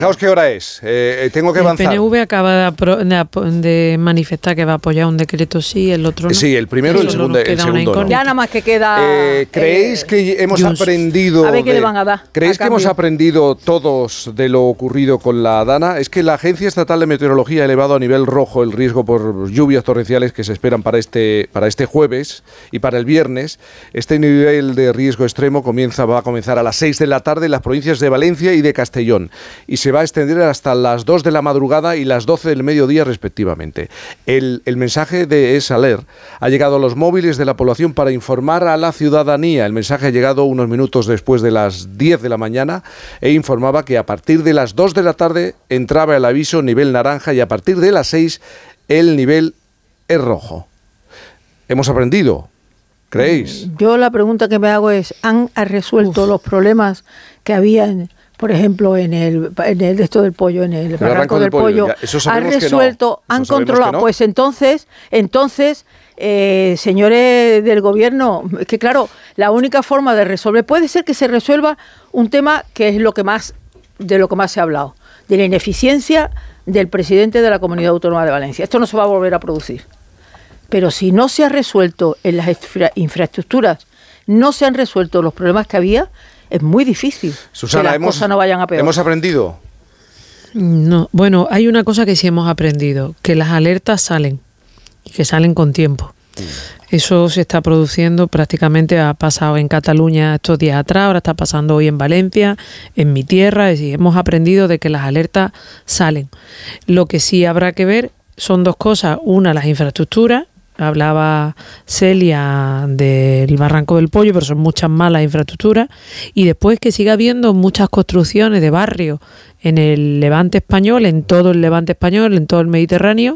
Fijaos qué hora es, tengo que avanzar. El PNV acaba de manifestar que va a apoyar un decreto sí, el otro no. Sí, el primero y el segundo no. Ya nada más que queda... ¿Creéis que hemos aprendido... A ver qué le van a dar. ¿Creéis que hemos aprendido todos de lo ocurrido con la Dana? Es que la Agencia Estatal de Meteorología ha elevado a nivel rojo el riesgo por lluvias torrenciales que se esperan para este jueves y para el viernes. Este nivel de riesgo extremo va a comenzar a las 6 de la tarde en las provincias de Valencia y de Castellón y se va a extender hasta las 2 de la madrugada y las 12 del mediodía respectivamente. El mensaje de ESALER ha llegado a los móviles de la población para informar a la ciudadanía. El mensaje ha llegado unos minutos después de las 10 de la mañana e informaba que a partir de las 2 de la tarde entraba el aviso nivel naranja y a partir de las 6 el nivel es rojo. Hemos aprendido, ¿creéis? Yo la pregunta que me hago es, ¿han resuelto los problemas que habían, por ejemplo, en el esto del pollo, en el barranco del pollo? ¿Han resuelto, han controlado? Pues entonces, señores del gobierno, es que claro, la única forma de resolver, puede ser que se resuelva un tema que es de lo que más se ha hablado, de la ineficiencia del presidente de la Comunidad Autónoma de Valencia. Esto no se va a volver a producir. Pero si no se ha resuelto en las infraestructuras, no se han resuelto los problemas que había, es muy difícil, Susana, que las cosas no vayan a peor. ¿Hemos aprendido? No, bueno, hay una cosa que sí hemos aprendido, que las alertas salen, y que salen con tiempo. Eso se está produciendo, prácticamente ha pasado en Cataluña estos días atrás, ahora está pasando hoy en Valencia, en mi tierra, es decir, hemos aprendido de que las alertas salen. Lo que sí habrá que ver son dos cosas, una, las infraestructuras. Hablaba Celia del Barranco del Pollo, pero son muchas más las infraestructuras. Y después que siga habiendo muchas construcciones de barrios en el Levante español, en todo el Levante español, en todo el Mediterráneo.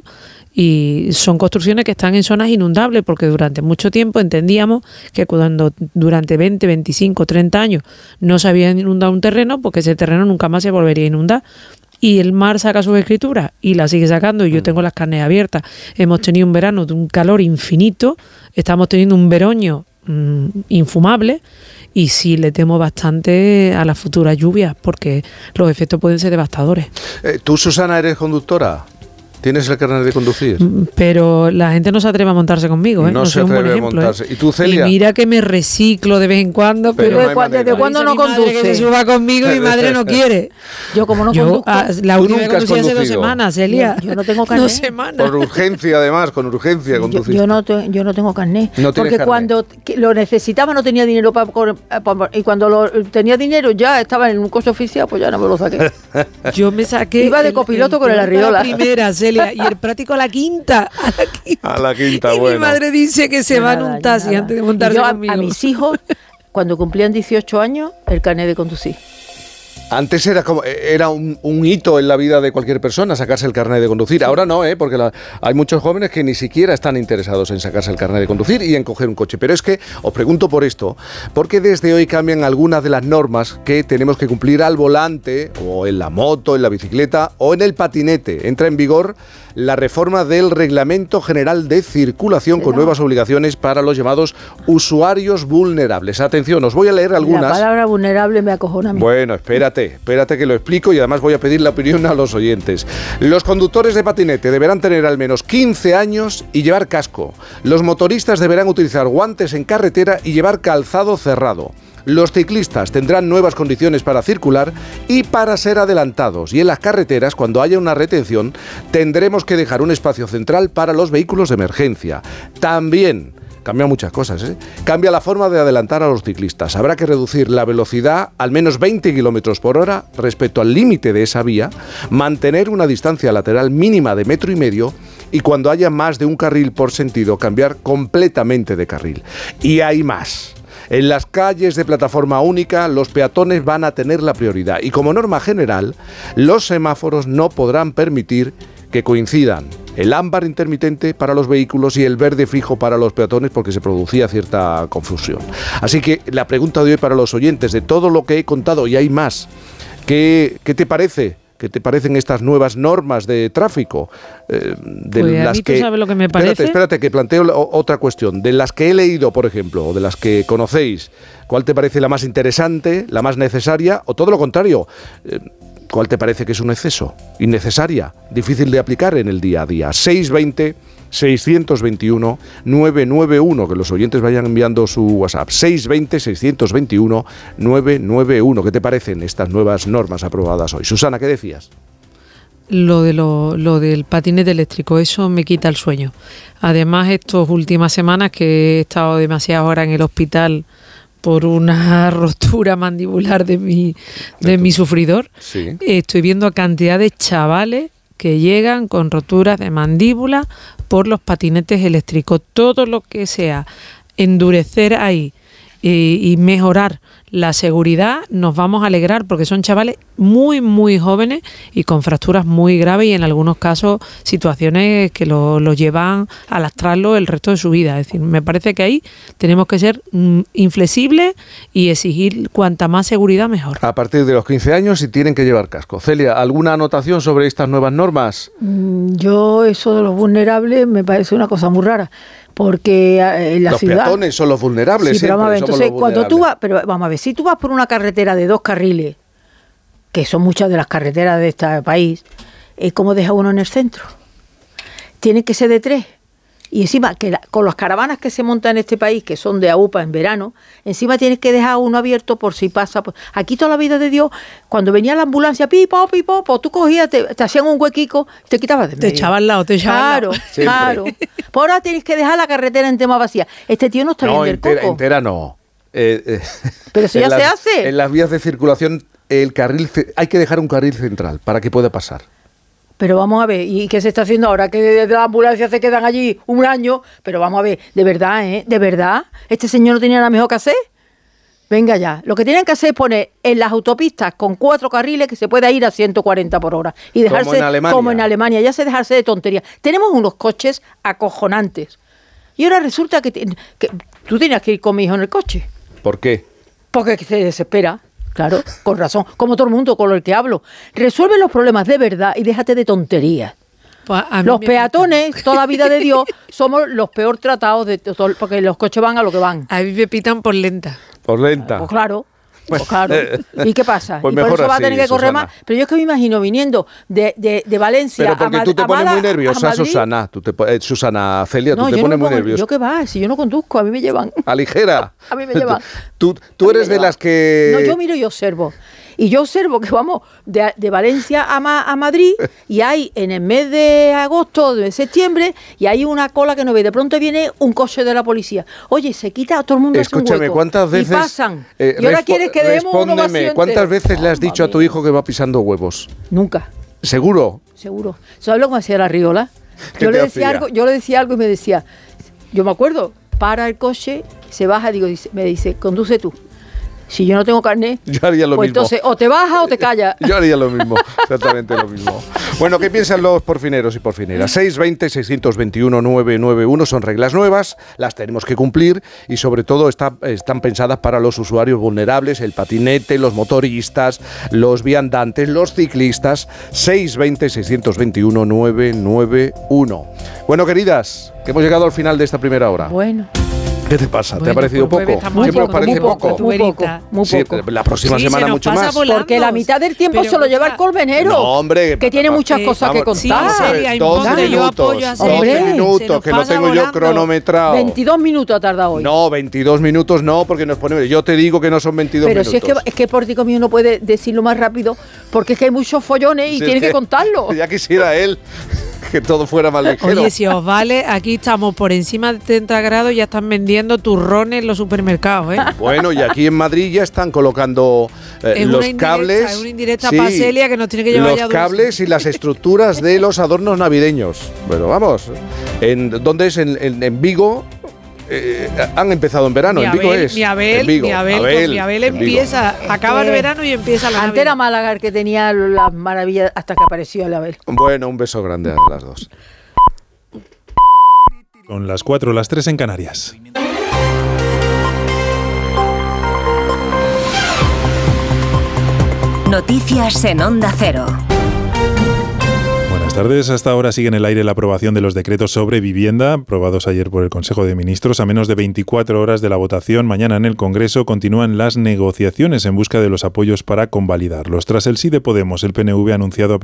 Y son construcciones que están en zonas inundables, porque durante mucho tiempo entendíamos que cuando durante 20, 25, 30 años no se había inundado un terreno, porque ese terreno nunca más se volvería a inundar. Y el mar saca sus escrituras y la sigue sacando y yo tengo las carnes abiertas. Hemos tenido un verano de un calor infinito, estamos teniendo un veroño infumable y sí le temo bastante a las futuras lluvias porque los efectos pueden ser devastadores. ¿Tú, Susana, eres conductora? ¿Tienes el carnet de conducir? Pero la gente no se atreve a montarse conmigo, ¿eh? No se atreve a montarse. ¿Eh? ¿Y tú, Celia? Y mira que me reciclo de vez en cuando, pero ¿desde cuándo no conduce? Que se suba conmigo y mi madre no quiere. Yo como no conduzco. La última que conducí hace 2 semanas, Celia. Yo no tengo carnet. 2 semanas. Por urgencia, además, con urgencia conducir. Yo no tengo carnet. No porque carnet. Cuando lo necesitaba no tenía dinero y cuando tenía dinero ya estaba en un coche oficial, pues ya no me lo saqué. Yo me saqué. Iba de copiloto con el arriola. La primera, Celia, y el práctico a la quinta. A la quinta, y bueno. mi madre dice que se va en un taxi antes de montarse conmigo. A mis hijos, cuando cumplían 18 años, el carnet de conducir. Antes era un hito en la vida de cualquier persona sacarse el carnet de conducir. Ahora no, porque hay muchos jóvenes que ni siquiera están interesados en sacarse el carnet de conducir y en coger un coche. Pero es que os pregunto por esto, porque desde hoy cambian algunas de las normas que tenemos que cumplir al volante, o en la moto, en la bicicleta o en el patinete. Entra en vigor la reforma del Reglamento General de Circulación con nuevas obligaciones para los llamados usuarios vulnerables. Atención, os voy a leer algunas. La palabra vulnerable me acojona a mí. Bueno, espérate que lo explico y además voy a pedir la opinión a los oyentes. Los conductores de patinete deberán tener al menos 15 años y llevar casco. Los motoristas deberán utilizar guantes en carretera y llevar calzado cerrado. Los ciclistas tendrán nuevas condiciones para circular y para ser adelantados. Y en las carreteras, cuando haya una retención, tendremos que dejar un espacio central para los vehículos de emergencia. También cambia muchas cosas, Cambia la forma de adelantar a los ciclistas. Habrá que reducir la velocidad al menos 20 km por hora respecto al límite de esa vía, mantener una distancia lateral mínima de 1,5 metros y cuando haya más de un carril por sentido, cambiar completamente de carril. Y hay más. En las calles de plataforma única, los peatones van a tener la prioridad y como norma general, los semáforos no podrán permitir que coincidan el ámbar intermitente para los vehículos y el verde fijo para los peatones porque se producía cierta confusión. Así que la pregunta de hoy para los oyentes, de todo lo que he contado y hay más, ¿qué te parece? ¿Qué te parecen estas nuevas normas de tráfico? De las a mí que, ¿tú sabes lo que me parece? Espérate, que planteo otra cuestión. De las que he leído, por ejemplo, o de las que conocéis, ¿cuál te parece la más interesante, la más necesaria o todo lo contrario? ¿Cuál te parece que es un exceso? ¿Innecesaria? ¿Difícil de aplicar en el día a día? 620-621-991, que los oyentes vayan enviando su WhatsApp. 620-621-991. ¿Qué te parecen estas nuevas normas aprobadas hoy? Susana, ¿qué decías? Lo del patinete eléctrico, eso me quita el sueño. Además, estas últimas semanas que he estado demasiadas horas en el hospital por una rotura mandibular de mi sufridor, Sí. estoy viendo cantidad de chavales que llegan con roturas de mandíbula por los patinetes eléctricos. Todo lo que sea endurecer ahí y mejorar la seguridad, nos vamos a alegrar, porque son chavales muy, muy jóvenes y con fracturas muy graves y en algunos casos situaciones que los llevan a lastrarlo el resto de su vida. Es decir, me parece que ahí tenemos que ser inflexibles y exigir cuanta más seguridad mejor. A partir de los 15 años y tienen que llevar casco. Celia, ¿alguna anotación sobre estas nuevas normas? Yo eso de los vulnerables me parece una cosa muy rara. Porque en la ciudad... Los peatones son los vulnerables. Sí, pero vamos a ver, somos entonces, los cuando tú vulnerables. vas... Pero vamos a ver, si tú vas por una carretera de 2 carriles, que son muchas de las carreteras de este país, ¿cómo deja uno en el centro? Tiene que ser de 3. Y encima, con las caravanas que se montan en este país, que son de AUPA en verano, encima tienes que dejar uno abierto por si pasa. Aquí toda la vida de Dios, cuando venía la ambulancia, pipo, pues tú cogías, te hacían un huequico, te quitabas de medio. Te echaban al lado, Claro. Por ahora tienes que dejar la carretera en tema vacía. Este tío no está bien del coco. Entera no. Pero eso ya se hace. En las vías de circulación, hay que dejar un carril central para que pueda pasar. Pero vamos a ver, ¿y qué se está haciendo ahora? Que de la ambulancia se quedan allí un año. Pero vamos a ver, de verdad, ¿de verdad? ¿Este señor no tenía nada mejor que hacer? Venga ya. Lo que tienen que hacer es poner en las autopistas con 4 carriles que se pueda ir a 140 por hora. Y dejarse, como en Alemania, ya se dejarse de tonterías. Tenemos unos coches acojonantes. Y ahora resulta que tú tenías que ir con mi hijo en el coche. ¿Por qué? Porque se desespera. Claro, con razón, como todo el mundo con el que hablo. Resuelve los problemas de verdad y déjate de tonterías. Pues los peatones, toda la vida de Dios, somos los peor tratados de todo, porque los coches van a lo que van. A mí me pitan por lenta. Por lenta. Pues claro. Pues claro. ¿Y qué pasa? Pues y por eso mejor va a así, tener que correr Susana. más. Pero yo es que me imagino viniendo de Valencia Pero porque tú te pones muy nerviosa, Susana. Susana, Celia, tú te pones muy nerviosa. ¿Yo qué va? Si yo no conduzco, a mí me llevan. ¿A ligera? A mí me llevan. Tú eres de las que... No, yo miro y observo. Y yo observo que vamos de Valencia a Madrid y hay en el mes de agosto, de septiembre, y hay una cola que no ve. De pronto viene un coche de la policía. Oye, se quita a todo el mundo. Escúchame, ¿cuántas veces... Y pasan. Y ahora quieres que demos uno vacío ¿cuántas entero? veces le has dicho a tu hijo que va pisando huevos? Nunca. ¿Seguro? Seguro. ¿Sabes lo que me hacía la Riola? ¿Qué Yo te le decía hacía? algo y me decía, yo me acuerdo, para el coche, se baja, me dice, conduce tú. Si yo no tengo carnet, Yo haría lo pues mismo. entonces o te bajas o te callas. Yo haría lo mismo, exactamente lo mismo. Bueno, ¿qué piensan los porfineros y porfineras? 620-621-991 son reglas nuevas, las tenemos que cumplir y sobre todo están pensadas para los usuarios vulnerables, el patinete, los motoristas, los viandantes, los ciclistas. 620-621-991. Bueno, queridas, que hemos llegado al final de esta primera hora. Bueno. ¿Qué te pasa? ¿Te Bueno, ha parecido pues, poco? estamos ¿Siempre os aquí parece con poco? Muy poco. Sí, la próxima Sí, semana se nos mucho pasa más. volando. Porque la mitad del tiempo Pero se lo lleva el escucha, colmenero. No, hombre, que tiene muchas cosas que vamos, contar. Sí, Celia, 12 imponte, yo apoyo a minutos, Celia. 12 Se minutos, nos que lo pasa tengo yo volando. cronometrado. 22 minutos ha tardado hoy. No, 22 minutos no, porque nos ponemos... Yo te digo que no son 22 Pero minutos. si es que por ti mío no puede decirlo más rápido, porque es que hay muchos follones y Si es tiene que contarlo. Ya quisiera él que todo fuera más ligero. Oye, si os vale, aquí estamos por encima de 30 grados y ya están vendiendo turrones en los supermercados, ¿eh? Bueno, y aquí en Madrid ya están colocando Es los una indirecta, cables. es una indirecta para Celia que nos tiene que llevar los ya dulce. cables y las estructuras de los adornos navideños. Bueno, vamos. ¿Dónde es? En Vigo. Han empezado en verano. En Vigo es. En Vigo. Mi Abel en Vigo. empieza, acaba el verano y empieza la Antes era Navidad. Málaga el que tenía las maravillas hasta que apareció el Abel. Bueno, un beso grande a las dos. Son las 4, las 3 en Canarias. Noticias en Onda Cero. Buenas tardes. Hasta ahora sigue en el aire la aprobación de los decretos sobre vivienda, aprobados ayer por el Consejo de Ministros. A menos de 24 horas de la votación, mañana en el Congreso continúan las negociaciones en busca de los apoyos para convalidarlos. Tras el sí de Podemos, el PNV ha anunciado